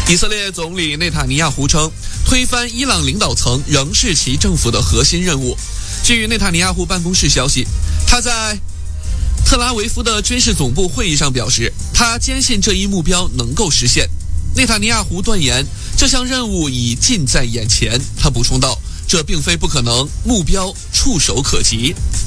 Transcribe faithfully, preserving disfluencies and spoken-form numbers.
以色列总理内塔尼亚胡称，推翻伊朗领导层仍是其政府的核心任务。据内塔尼亚胡办公室消息，他在特拉维夫的军事总部会议上表示，他坚信这一目标能够实现。内塔尼亚胡断言，这项任务已近在眼前。他补充道，这并非不可能，目标触手可及。